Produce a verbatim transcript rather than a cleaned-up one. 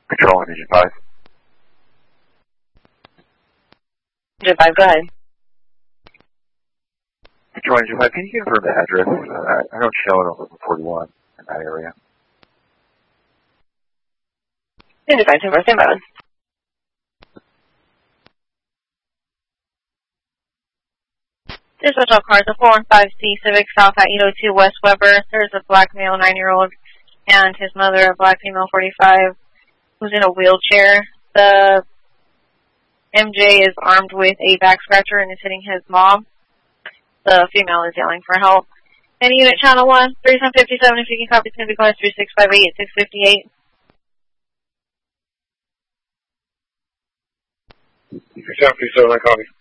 Control Engine five. Engine five, go ahead. Control Engine five, can you confirm the address? Uh, I, I don't show it on Local forty-one in that area. Engine five, ten four, stand by. This is all cars, a four one five C Civic South at eight oh two West Weber. There's a black male nine-year-old and his mother, a black female forty-five, who's in a wheelchair. The M J is armed with a back scratcher and is hitting his mom. The female is yelling for help. Any unit channel one, thirty-seven fifty-seven, if you can copy, it's going to be class three six five eight, six fifty-eight. thirty-seven fifty-seven, I copy.